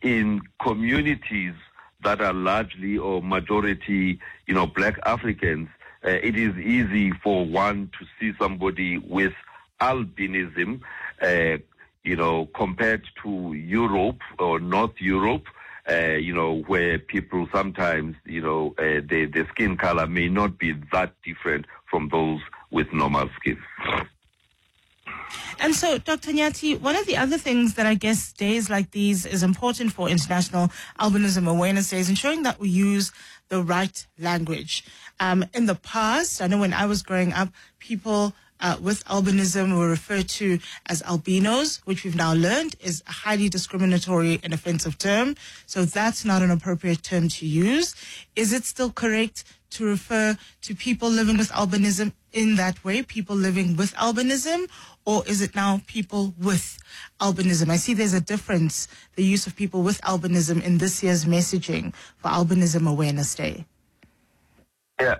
in communities that are largely or majority, Black Africans, it is easy for one to see somebody with albinism, compared to Europe or North Europe, where people sometimes, the skin color may not be that different from those with normal skin. And so, Dr. Nyati, one of the other things that I guess days like these is important for International Albinism Awareness Day is ensuring that we use the right language. In the past, I know when I was growing up, people with albinism were referred to as albinos, which we've now learned is a highly discriminatory and offensive term. So that's not an appropriate term to use. Is it still correct to refer to people living with albinism in that way, people living with albinism, or is it now people with albinism? I see there's a difference, the use of people with albinism in this year's messaging for Albinism Awareness Day. Yeah,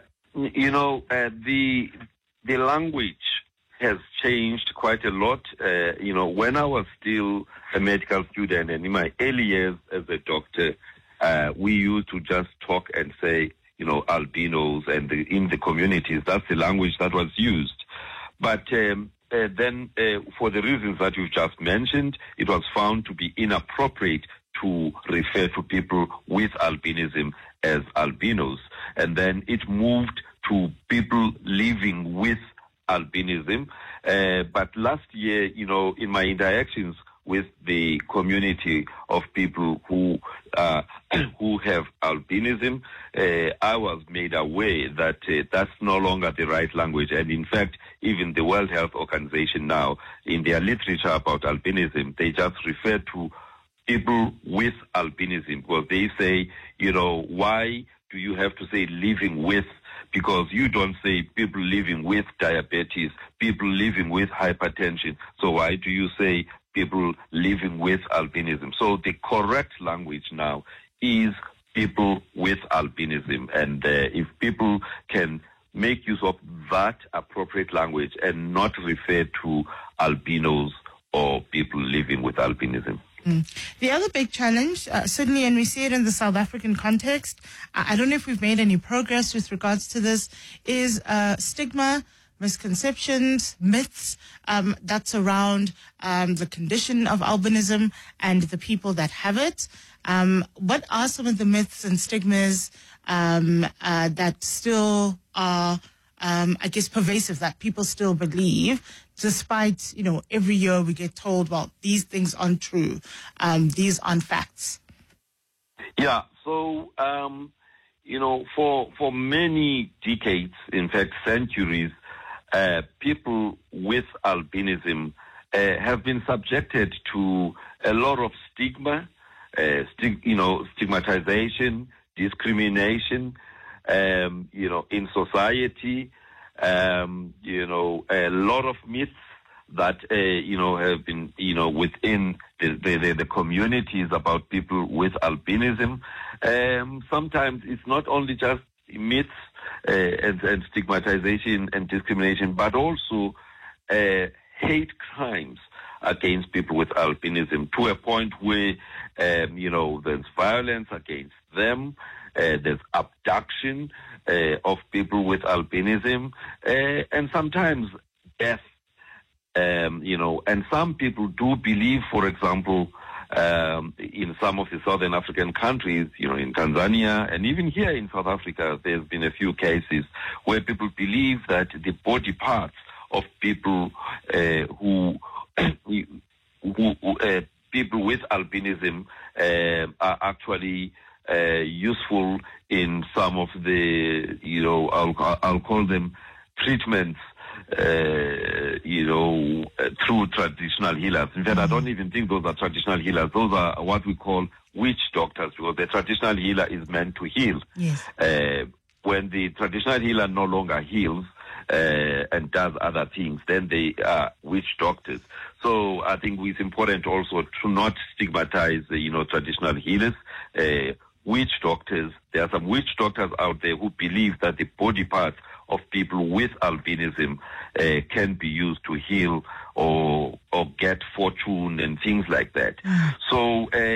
the language has changed quite a lot. When I was still a medical student and in my early years as a doctor, we used to just talk and say, albinos and in the communities. That's the language that was used. But then for the reasons that you've just mentioned, it was found to be inappropriate to refer to people with albinism as albinos. And then it moved to people living with albinism. But last year, in my interactions with the community of people who have albinism, I was made aware that that's no longer the right language. And in fact, even the World Health Organization now, in their literature about albinism, they just refer to people with albinism because they say, why do you have to say living with? Because you don't say people living with diabetes, people living with hypertension. So why do you say people living with albinism? So the correct language now is people with albinism. And if people can make use of that appropriate language and not refer to albinos or people living with albinism. The other big challenge, certainly, and we see it in the South African context, I don't know if we've made any progress with regards to this, is stigma, misconceptions, myths that surround the condition of albinism and the people that have it. What are some of the myths and stigmas that still are, pervasive, that people still believe, despite, every year we get told, well, these things aren't true, these aren't facts? Yeah, so, for many decades, in fact, centuries, people with albinism have been subjected to a lot of stigma, stigmatization, discrimination, in society, a lot of myths that, have been, within the communities about people with albinism. Sometimes it's not only just myths and stigmatization and discrimination, but also hate crimes against people with albinism to a point where, there's violence against them, there's abduction of people with albinism, and sometimes death, and some people do believe, for example, in some of the southern African countries, in Tanzania, and even here in South Africa, there's been a few cases where people believe that the body parts of people people with albinism are actually useful in some of the, I'll call them treatments, through traditional healers. In fact, I don't even think those are traditional healers. Those are what we call witch doctors, because the traditional healer is meant to heal. Yes. When the traditional healer no longer heals and does other things, then they are witch doctors. So I think it's important also to not stigmatize, traditional healers. Witch doctors, there are some witch doctors out there who believe that the body parts of people with albinism can be used to heal or get fortune and things like that. So